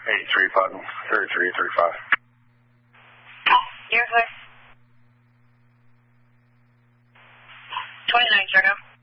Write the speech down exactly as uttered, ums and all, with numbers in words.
eight three five, thirty-three thirty-five. You're clear. twenty-nine, Chicago.